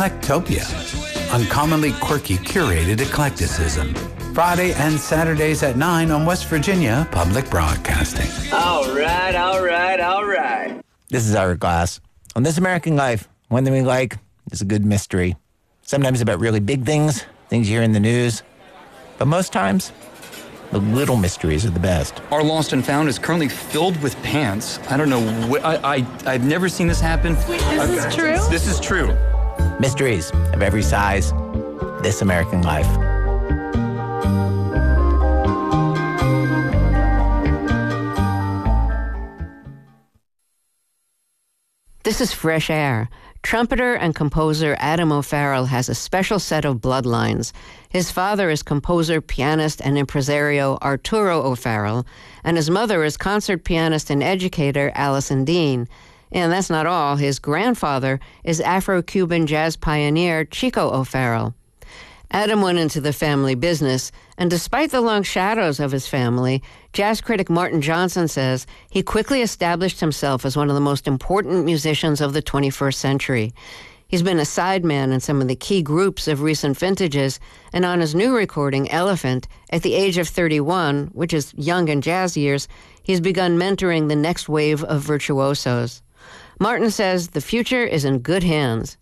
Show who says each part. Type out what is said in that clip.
Speaker 1: Eclectopia, uncommonly quirky curated eclecticism. Friday and Saturdays at 9 on West Virginia Public Broadcasting.
Speaker 2: All right.
Speaker 3: This is Ira Glass. On This American Life, one thing we like is a good mystery. Sometimes about really big things you hear in the news. But most times, the little mysteries are the best.
Speaker 4: Our Lost and Found is currently filled with pants. I don't know. I've never seen this happen.
Speaker 5: This is true?
Speaker 4: This is true.
Speaker 3: Mysteries of every size. This American Life.
Speaker 6: This is Fresh Air. Trumpeter and composer Adam O'Farrell has a special set of bloodlines. His father is composer, pianist, and impresario Arturo O'Farrell, and his mother is concert pianist and educator Allison Dean. And that's not all. His grandfather is Afro-Cuban jazz pioneer Chico O'Farrell. Adam went into the family business, and despite the long shadows of his family, jazz critic Martin Johnson says he quickly established himself as one of the most important musicians of the 21st century. He's been a sideman in some of the key groups of recent vintages, and on his new recording, Elephant, at the age of 31, which is young in jazz years, he's begun mentoring the next wave of virtuosos. Martin says the future is in good hands.